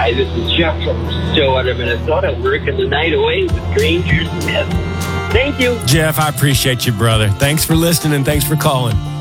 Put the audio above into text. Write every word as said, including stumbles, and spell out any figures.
Hi, this is Jeff from Stillwater, Minnesota, working the night away with Granger Smith. Thank you. Jeff, I appreciate you, brother. Thanks for listening and thanks for calling.